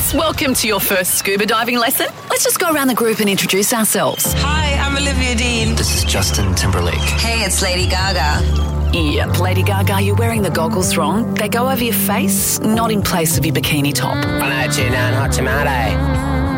girls. Welcome to your first scuba diving lesson. Let's just go around the group and introduce ourselves. Hi, I'm Olivia Dean. This is Justin Timberlake. Hey, it's Lady Gaga. Yep, Lady Gaga, you're wearing the goggles wrong. They go over your face, not in place of your bikini top. I know, tuna and hot tomato.